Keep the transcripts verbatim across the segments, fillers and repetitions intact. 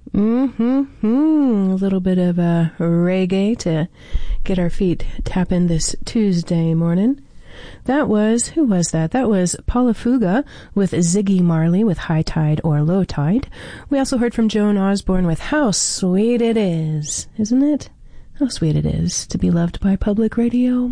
Mm-hmm. A little bit of uh, reggae to get our feet tapping this Tuesday morning. That was, who was that? That was Paula Fuga with Ziggy Marley with High Tide or Low Tide. We also heard from Joan Osborne with How Sweet It Is, isn't it? How sweet it is to be loved by public radio.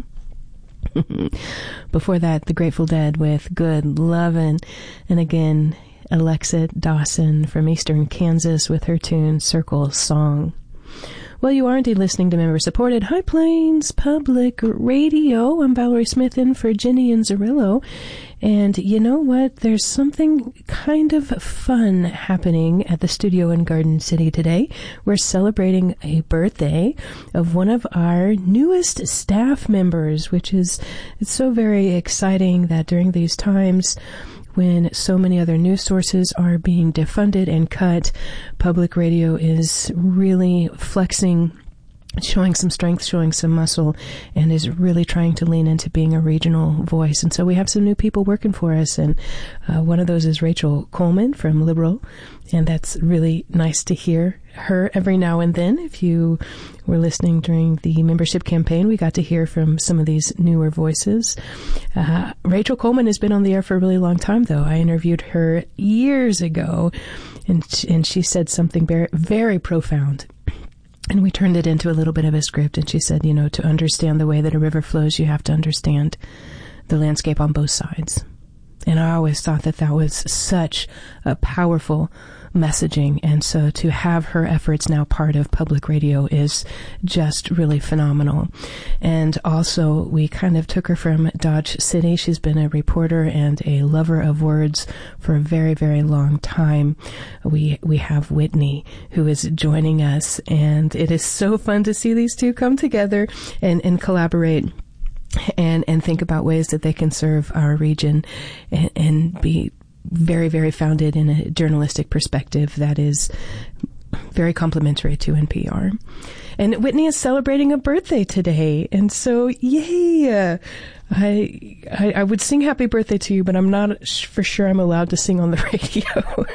Before that, the Grateful Dead with Good Lovin'. And again, Alexa Dawson from Eastern Kansas with her tune Circle Song. Well, you are indeed listening to member-supported High Plains Public Radio. I'm Valerie Smith in for Ginny and Zerillo. And you know what? There's something kind of fun happening at the studio in Garden City today. We're celebrating a birthday of one of our newest staff members, which is it's so very exciting that during these times when so many other news sources are being defunded and cut, public radio is really flexing, showing some strength, showing some muscle, and is really trying to lean into being a regional voice. And so we have some new people working for us, and uh, one of those is Rachel Coleman from Liberal, and that's really nice to hear her every now and then. If you were listening during the membership campaign, we got to hear from some of these newer voices. Uh, Rachel Coleman has been on the air for a really long time, though. I interviewed her years ago, and and she said something very, very profound. And we turned it into a little bit of a script, and she said, you know, to understand the way that a river flows, you have to understand the landscape on both sides. And I always thought that that was such a powerful messaging. And so to have her efforts now part of public radio is just really phenomenal. And also, we kind of took her from Dodge City. She's been a reporter and a lover of words for a very, very long time. We we have Whitney, who is joining us, and it is so fun to see these two come together and, and collaborate and, and think about ways that they can serve our region and, and be very, very founded in a journalistic perspective that is very complimentary to N P R. And Whitney is celebrating a birthday today, and so yay! I, I I would sing happy birthday to you, but I'm not sh- for sure I'm allowed to sing on the radio.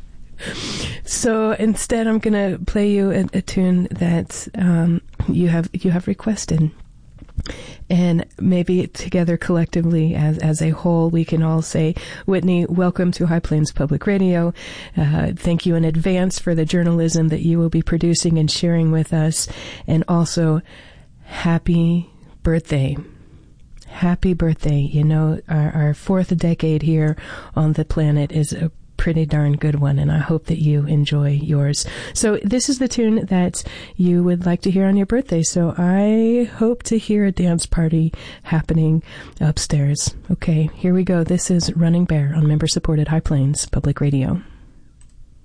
So instead, I'm gonna play you a, a tune that um, you have you have requested. And maybe together collectively as as a whole, we can all say, Whitney, welcome to High Plains Public Radio. Uh, thank you in advance for the journalism that you will be producing and sharing with us. And also, happy birthday. Happy birthday. You know, our, our fourth decade here on the planet is a pretty darn good one, and I hope that you enjoy yours. So this is the tune that you would like to hear on your birthday, so I hope to hear a dance party happening upstairs. Okay, here we go. This is Running Bear on member-supported High Plains Public Radio.